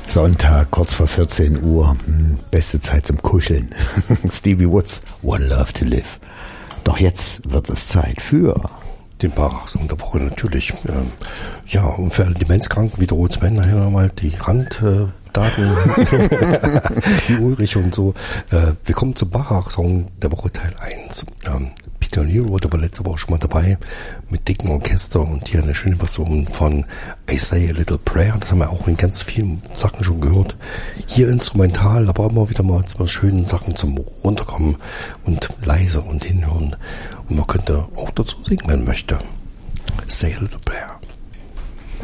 Sonntag, kurz vor 14 Uhr, beste Zeit zum Kuscheln. Stevie Woods, One Love to Live. Doch jetzt wird es Zeit für den Bach-Song der Woche natürlich. Und für alle Demenzkranken wiederholt Sven nachher nochmal die Randdaten, die Ulrich und so. Wir kommen zum Bach-Song der Woche Teil 1. Peter O'Neill wurde aber letzte Woche schon mal dabei mit dicken Orchester und hier eine schöne Version von I Say a Little Prayer. Das haben wir auch in ganz vielen Sachen schon gehört. Hier instrumental, aber immer wieder mal schöne Sachen zum Runterkommen und leise und hinhören. Und man könnte auch dazu singen, wenn man möchte. Say a Little Prayer.